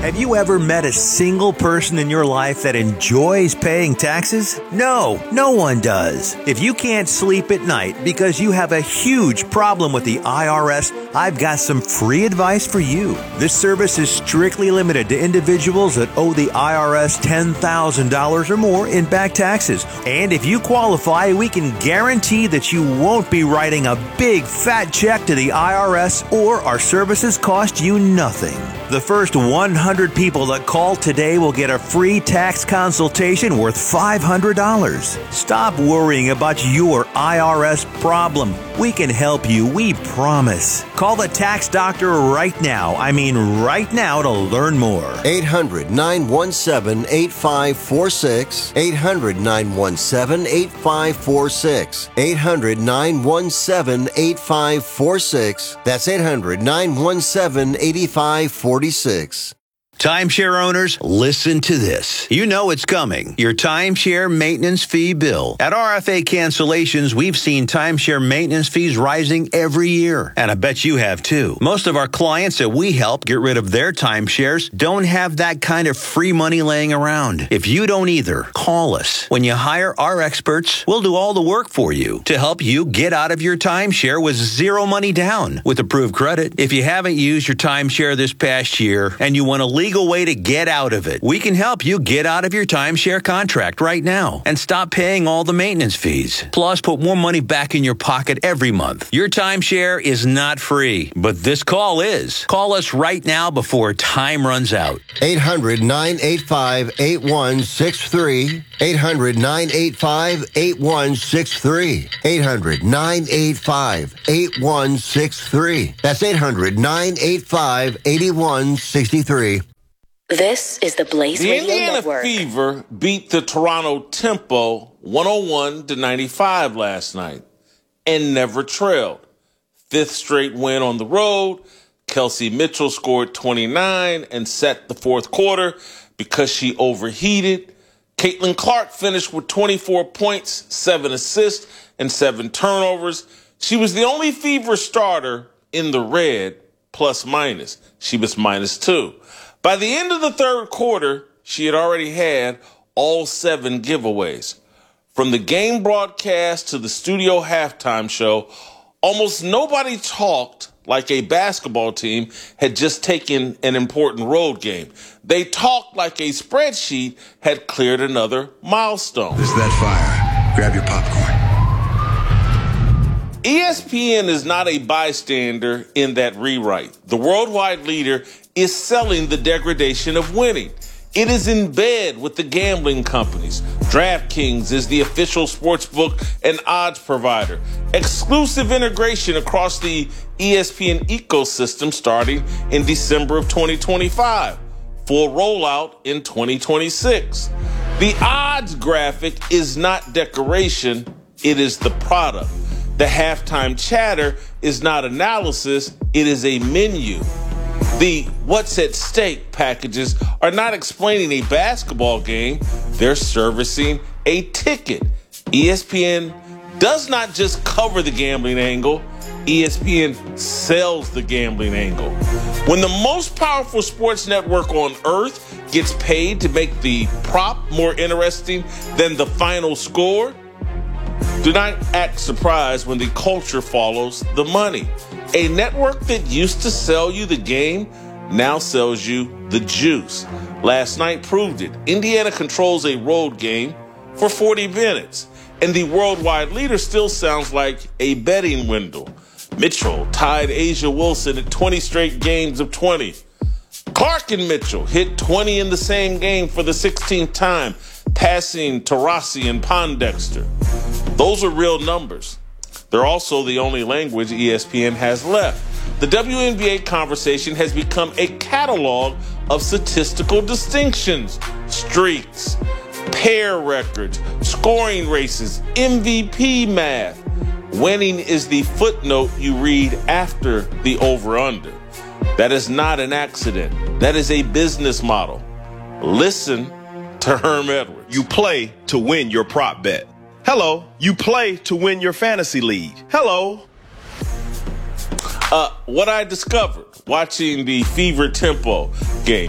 Have you ever met a single person in your life that enjoys paying taxes? No, no one does. If you can't sleep at night because you have a huge problem with the IRS, I've got some free advice for you. This service is strictly limited to individuals that owe the IRS $10,000 or more in back taxes. And if you qualify, we can guarantee that you won't be writing a big fat check to the IRS, or our services cost you nothing. The first 100 people that call today will get a free tax consultation worth $500. Stop worrying about your IRS problem. We can help you, we promise. Call the tax doctor right now. I mean right now, to learn more. 800-917-8546. 800-917-8546. 800-917-8546. That's 800-917-8546. Timeshare owners, listen to this. You know it's coming. Your timeshare maintenance fee bill. At RFA Cancellations, we've seen timeshare maintenance fees rising every year. And I bet you have too. Most of our clients that we help get rid of their timeshares don't have that kind of free money laying around. If you don't either, call us. When you hire our experts, we'll do all the work for you to help you get out of your timeshare with zero money down with approved credit. If you haven't used your timeshare this past year and you want a legal way to get out of it, we can help you get out of your timeshare contract right now and stop paying all the maintenance fees. Plus, put more money back in your pocket every month. Your timeshare is not free, but this call is. Call us right now before time runs out. 800-985-8163. 800-985-8163. 800-985-8163. That's 800-985-8163. This is the Blaze The Radio Indiana Network. Fever beat the Toronto Tempo 101-95 last night and never trailed. Fifth straight win on the road. Kelsey Mitchell scored 29 and set the fourth quarter because she overheated. Caitlin Clark finished with 24 points, 7 assists, and 7 turnovers. She was the only Fever starter in the red, plus minus. She was -2. By the end of the third quarter, she had already had all 7 giveaways. From the game broadcast to the studio halftime show, almost nobody talked like a basketball team had just taken an important road game. They talked like a spreadsheet had cleared another milestone. This is that fire. Grab your popcorn. ESPN is not a bystander in that rewrite. The worldwide leader is selling the degradation of winning. It is in bed with the gambling companies. DraftKings is the official sportsbook and odds provider. Exclusive integration across the ESPN ecosystem starting in December of 2025. Full rollout in 2026. The odds graphic is not decoration, it is the product. The halftime chatter is not analysis, it is a menu. The what's at stake packages are not explaining a basketball game, they're servicing a ticket. ESPN does not just cover the gambling angle, ESPN sells the gambling angle. When the most powerful sports network on earth gets paid to make the prop more interesting than the final score, do not act surprised when the culture follows the money. A network that used to sell you the game now sells you the juice. Last night proved it. Indiana controls a road game for 40 minutes, and the worldwide leader still sounds like a betting window. Mitchell tied Asia Wilson at 20 straight games of 20. Clark and Mitchell hit 20 in the same game for the 16th time, passing Taurasi and Pondexter. Those are real numbers. They're also the only language ESPN has left. The WNBA conversation has become a catalog of statistical distinctions, streaks, pair records, scoring races, MVP math. Winning is the footnote you read after the over-under. That is not an accident. That is a business model. Listen to Herm Edwards. You play to win your prop bet. Hello. You play to win your fantasy league. Hello. What I discovered watching the Fever Tempo game.